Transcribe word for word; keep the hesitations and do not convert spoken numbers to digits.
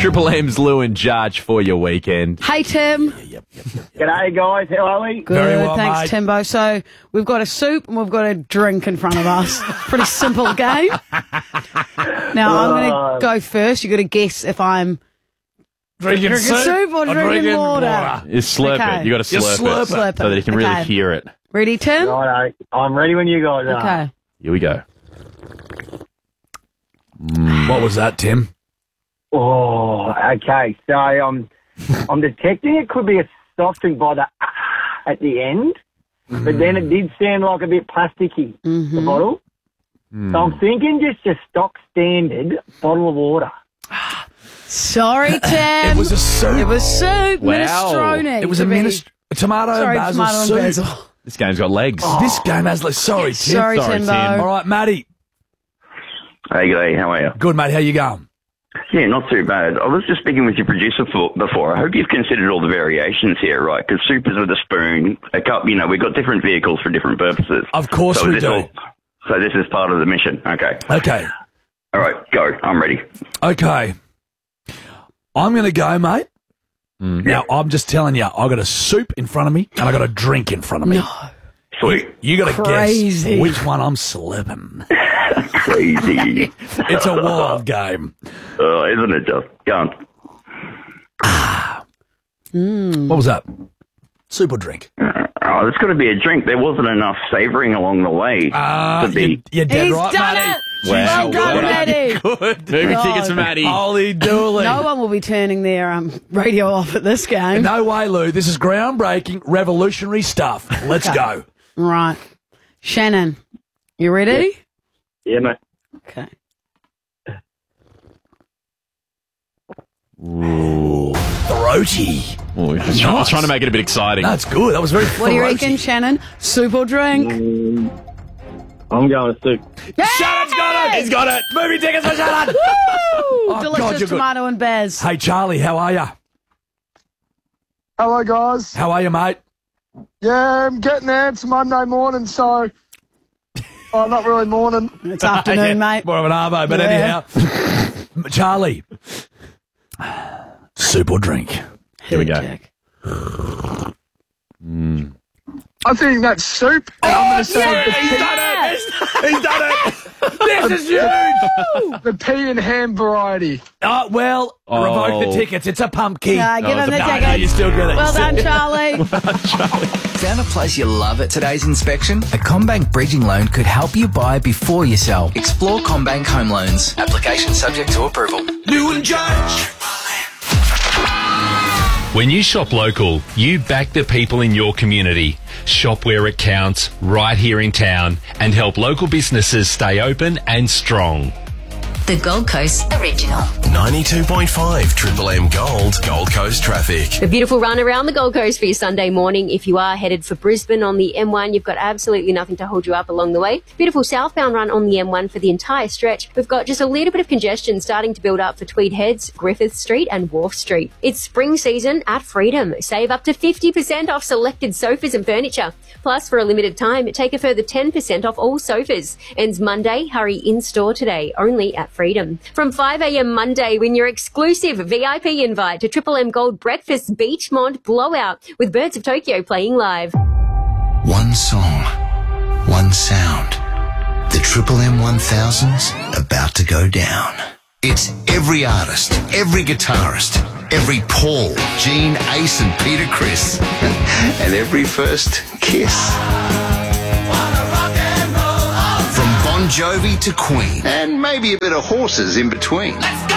Triple M's Lou and Judge for your weekend. Hey, Tim. G'day, guys. How are we? Good, Very well, thanks, mate. Timbo. So we've got a soup and we've got a drink in front of us. Pretty simple game. Now, I'm going to go first. You've got to guess if I'm Drinking, drinking soup, or drinking, water. You slurp Okay. it. You got to You slurp, slurp it, it. Slurp so that it. you can really Okay. hear it. Ready, Tim? Righto. I'm ready when you guys are. Okay. Here we go. What was that, Tim? Oh, okay. So I'm, I'm detecting it could be a soft drink by the ah at the end, but then it did sound like a bit plasticky, the bottle. So I'm thinking just a stock standard bottle of water. Sorry, Tim. It was a soup. It was soup. Wow. Minestrone. It was a To be- minist- tomato Sorry, and basil tomato and soup. basil. This game's got legs. This game has like, sorry, Tim. Sorry, Sorry, Timbo. Tim. All right, Matty. Hey, g'day, how are you? Good, mate. How you going? Yeah, not too bad. I was just speaking with your producer for, before. I hope you've considered all the variations here, right? Because soup is with a spoon, a cup, you know, we've got different vehicles for different purposes. Of course so we is this do. all- so this is part of the mission. Okay. Okay. All right, go. I'm ready. Okay. I'm going to go, mate. Now, I'm just telling you, I got a soup in front of me and I got a drink in front of me. Sweet. You got to Crazy. guess which one I'm slipping. Crazy. It's a wild game. uh, isn't it just? Go on. What was that? Soup or drink? Oh, there's got to be a drink. There wasn't enough savouring along the way Uh, to be... you, you're dead He's right, done Matty. it. Wow. Well done, Good. Matty. Good. Movie God. tickets for Maddie. Holy dooly. No one will be turning their um, radio off at this game. No way, Lou. This is groundbreaking, revolutionary stuff. Let's go. Right. Shannon, you ready? Yeah, mate. Okay. Ooh, throaty. Oh, I was trying- I was trying to make it a bit exciting. That's good. That was very What do you throaty. reckon, Shannon? Soup or drink? I'm going to soup. Shannon's got it. He's got it. Movie tickets for Shannon. Woo! Oh, Delicious God, you're good. tomato and bears. Hey, Charlie, how are you? Hello, guys. How are you, mate? Yeah, I'm getting there. It's Monday morning, so... Oh, not really morning. It's afternoon, mate. More of an arvo, but Yeah. anyhow. Charlie, soup or drink? Here we go. Jack. I think that's soup. And I'm going to say He's done it. He's done it. This is huge. the, the pea and ham variety. Oh, well, Oh. revoke the tickets. It's a pumpkin. Uh, give No, him the it's a- No, no, you tickets. still get it. Well done, Charlie. Found a place you love at today's inspection? A CommBank bridging loan could help you buy before you sell. Explore CommBank Home Loans. Application subject to approval. New and Judge. When you shop local, you back the people in your community. Shop where it counts, right here in town, and help local businesses stay open and strong. The Gold Coast Original. ninety-two point five Triple M Gold, Gold Coast traffic. A beautiful run around the Gold Coast for your Sunday morning. If you are headed for Brisbane on the M one, you've got absolutely nothing to hold you up along the way. Beautiful southbound run on the M one for the entire stretch. We've got just a little bit of congestion starting to build up for Tweed Heads, Griffith Street and Wharf Street. It's spring season at Freedom. Save up to fifty percent off selected sofas and furniture. Plus, for a limited time, take a further ten percent off all sofas. Ends Monday. Hurry in-store today, only at Freedom. From five a.m. Monday, win your exclusive V I P invite to Triple M Gold Breakfast Beachmont Blowout with Birds of Tokyo playing live. One song, one sound. The Triple M one thousand's about to go down. It's every artist, every guitarist, every Paul, Gene, Ace and Peter Chris, and every first kiss. From Bon Jovi to Queen, and maybe a bit of horses in between.